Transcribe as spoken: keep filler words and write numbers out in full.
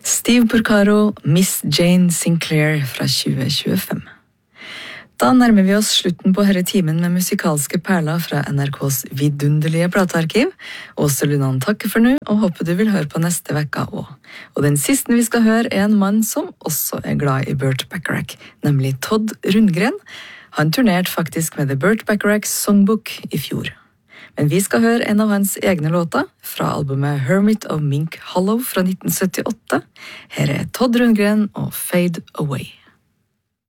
Steve Porcaro, Miss Jane Sinclair fra tjue tjuefem. Da nærmer vi oss slutten på denne timen med musikalske perler fra N R K's vidunderlige platearkiv. Åse Lundan takker for nå, og håper du vil høre på neste vekka også. Og den siste vi skal høre er en mann som også er glad i Burt Bacharach, nemlig Todd Rundgren. Han turnerte faktisk med The Burt Bacharach Songbook i fjor. Men vi skal høre en av hans egne låter fra albumet Hermit of Mink Hollow fra nitten syttiåtte. Her er Todd Rundgren og Fade Away.